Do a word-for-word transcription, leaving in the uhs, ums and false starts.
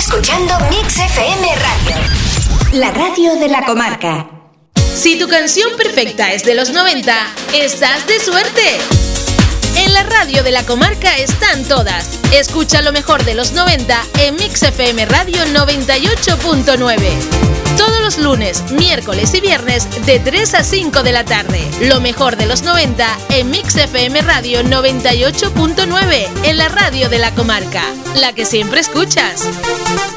escuchando Mix F M Radio, la radio de la comarca. Si tu canción perfecta es de los noventa, estás de suerte. En la radio de la comarca están todas. Escucha lo mejor de los noventa en Mix F M Radio noventa y ocho punto nueve. Todos los lunes, miércoles y viernes de tres a cinco de la tarde. Lo mejor de los noventa en Mix F M Radio noventa y ocho punto nueve, en la radio de la comarca. La que siempre escuchas.